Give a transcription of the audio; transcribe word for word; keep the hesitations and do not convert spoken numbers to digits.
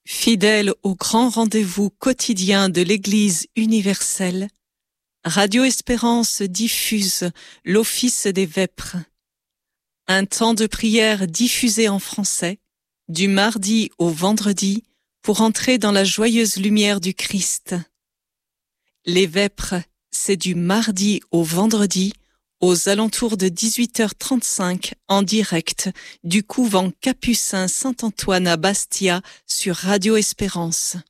Fidèle au grand rendez-vous quotidien de l'Église universelle, Radio Espérance diffuse l'Office des Vêpres. Un temps de prière diffusé en français, du mardi au vendredi, pour entrer dans la joyeuse lumière du Christ. Les Vêpres, c'est du mardi au vendredi, aux alentours de dix-huit heures trente-cinq, en direct du couvent Capucin Saint-Antoine à Bastia sur Radio Espérance.